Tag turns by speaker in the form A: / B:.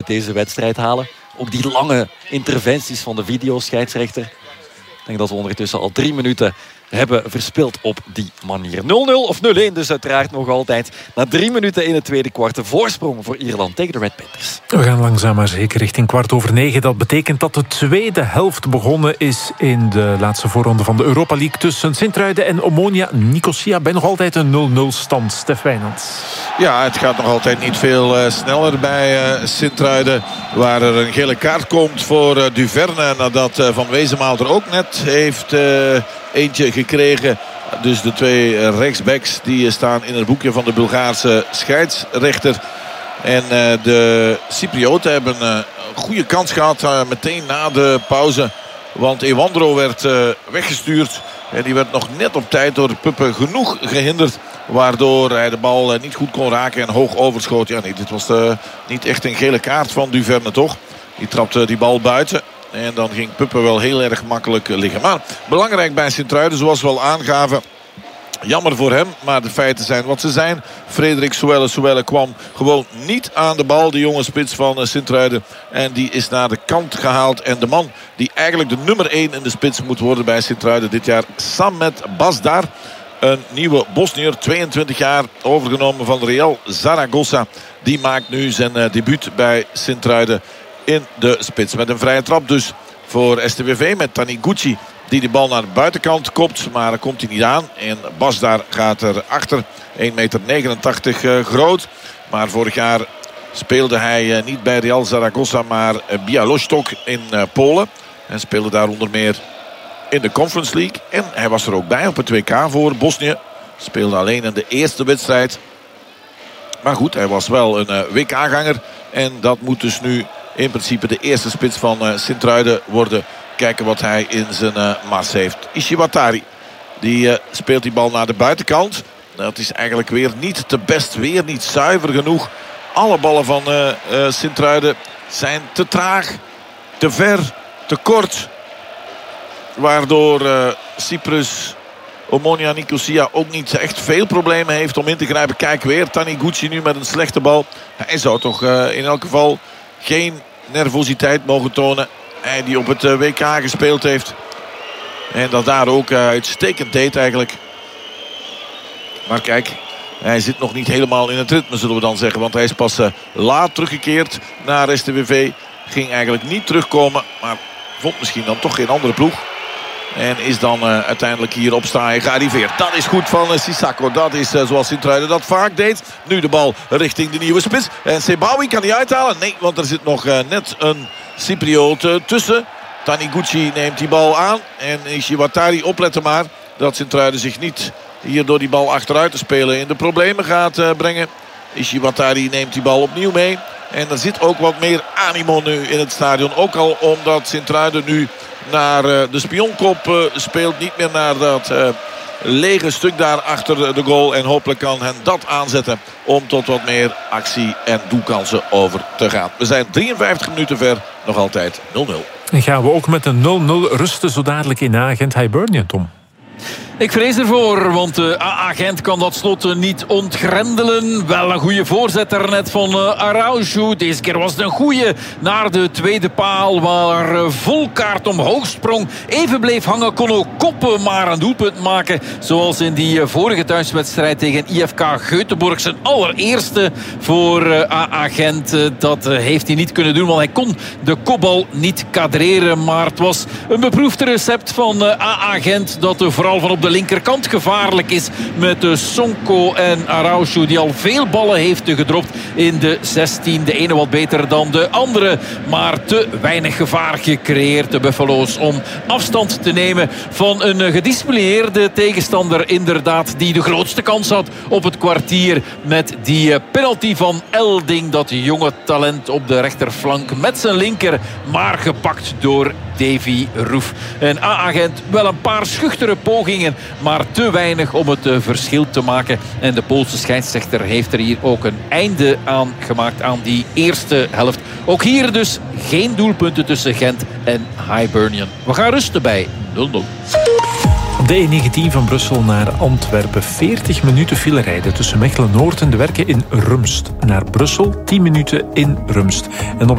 A: deze wedstrijd halen. Ook die lange interventies van de videoscheidsrechter. Ik denk dat we ondertussen al 3 minuten hebben verspeeld op die manier. 0-0 of 0-1 dus uiteraard nog altijd. Na 3 minuten in het tweede kwart de voorsprong voor Ierland tegen de Red Panthers.
B: We gaan langzaam maar zeker richting 9:15. Dat betekent dat de tweede helft begonnen is in de laatste voorronde van de Europa League tussen Sint-Truiden en Omonia Nicosia. Bij nog altijd een 0-0 stand. Stef Wijnands.
C: Ja, het gaat nog altijd niet veel sneller bij Sint-Truiden. Waar er een gele kaart komt voor Duverne. Nadat Van Wezenmaal er ook net heeft eentje gekregen. Dus de 2 rechtsbacks die staan in het boekje van de Bulgaarse scheidsrechter. En de Cyprioten hebben een goede kans gehad meteen na de pauze. Want Ewandro werd weggestuurd. En die werd nog net op tijd door Puppe genoeg gehinderd. Waardoor hij de bal niet goed kon raken en hoog overschoot. Ja, nee, dit was niet echt een gele kaart van Duverne, toch? Die trapte die bal buiten. En dan ging Puppe wel heel erg makkelijk liggen. Maar belangrijk bij Sint-Truiden, zoals we al aangaven. Jammer voor hem, maar de feiten zijn wat ze zijn. Frederik Soelle kwam gewoon niet aan de bal. De jonge spits van Sint-Truiden. En die is naar de kant gehaald. En de man die eigenlijk de nummer 1 in de spits moet worden bij Sint-Truiden dit jaar. Samet Basdar. Een nieuwe Bosniër, 22 jaar, overgenomen van Real Zaragoza. Die maakt nu zijn debuut bij Sint-Truiden in de spits. Met een vrije trap dus voor STVV met Taniguchi. Die de bal naar de buitenkant kopt. Maar daar komt hij niet aan. En Basdar gaat erachter. 1,89 meter groot. Maar vorig jaar speelde hij niet bij Real Zaragoza. Maar Białystok in Polen. En speelde daar onder meer in de Conference League. En hij was er ook bij op het WK voor Bosnië. Speelde alleen in de eerste wedstrijd. Maar goed, hij was wel een WK-ganger. En dat moet dus nu in principe de eerste spits van Sint-Truiden worden. Kijken wat hij in zijn mas heeft. Ishiwatari. Die speelt die bal naar de buitenkant. Dat is eigenlijk weer niet te best. Weer niet zuiver genoeg. Alle ballen van Sint-Truiden zijn te traag. Te ver. Te kort. Waardoor Cyprus Omonia Nicosia ook niet echt veel problemen heeft om in te grijpen. Kijk weer. Taniguchi nu met een slechte bal. Hij zou toch in elk geval geen nervositeit mogen tonen. Hij die op het WK gespeeld heeft. En dat daar ook uitstekend deed eigenlijk. Maar kijk, hij zit nog niet helemaal in het ritme, zullen we dan zeggen. Want hij is pas laat teruggekeerd naar STVV. Ging eigenlijk niet terugkomen. Maar vond misschien dan toch geen andere ploeg. En is dan uiteindelijk hier op staan gearriveerd. Dat is goed van Sissako. Dat is zoals Sint-Truiden dat vaak deed. Nu de bal richting de nieuwe spits. En Sebawi kan die uithalen. Nee, want er zit nog net een Cypriot tussen. Taniguchi neemt die bal aan. En Ishiwatari, opletten maar dat Sint-Truiden zich niet hier door die bal achteruit te spelen in de problemen gaat brengen. Ishiwatari neemt die bal opnieuw mee. En er zit ook wat meer animo nu in het stadion. Ook al omdat Sint-Truiden nu naar de spionkop speelt. Niet meer naar dat lege stuk daar achter de goal. En hopelijk kan hen dat aanzetten om tot wat meer actie en doelkansen over te gaan. We zijn 53 minuten ver. Nog altijd 0-0.
B: En gaan we ook met een 0-0 rusten zo dadelijk in Agent Hibernian, Tom?
D: Ik vrees ervoor, want AA Gent kan dat slot niet ontgrendelen. Wel een goede voorzet net van Araujo. Deze keer was het een goede naar de tweede paal, waar Volkaart omhoog sprong. Even bleef hangen, kon ook koppen, maar een doelpunt maken. Zoals in die vorige thuiswedstrijd tegen IFK Göteborg. Zijn allereerste voor AA Gent. Dat heeft hij niet kunnen doen, want hij kon de kopbal niet kadreren. Maar het was een beproefd recept van AA Gent, dat vooral van op de linkerkant gevaarlijk is met Sonko en Araujo, die al veel ballen heeft gedropt in de 16. De ene wat beter dan de andere, maar te weinig gevaar gecreëerd, de Buffalo's, om afstand te nemen van een gedisciplineerde tegenstander, inderdaad, die de grootste kans had op het kwartier met die penalty van Elding, dat jonge talent op de rechterflank met zijn linker, maar gepakt door Davy Roef. En AA Gent wel een paar schuchtere pogingen, maar te weinig om het verschil te maken. En de Poolse scheidsrechter heeft er hier ook een einde aan gemaakt aan die eerste helft. Ook hier dus geen doelpunten tussen Gent en Hibernian. We gaan rusten bij 0-0.
B: Op de E19 van Brussel naar Antwerpen. 40 minuten file rijden tussen Mechelen-Noord en de werken in Rumst. Naar Brussel 10 minuten in Rumst. En op